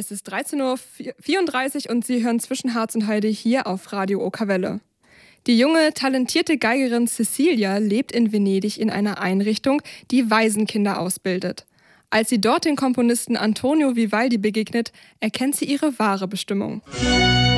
Es ist 13:34 Uhr und Sie hören zwischen Harz und Heide hier auf Radio Okawelle. Die junge, talentierte Geigerin Cecilia lebt in Venedig in einer Einrichtung, die Waisenkinder ausbildet. Als sie dort den Komponisten Antonio Vivaldi begegnet, erkennt sie ihre wahre Bestimmung.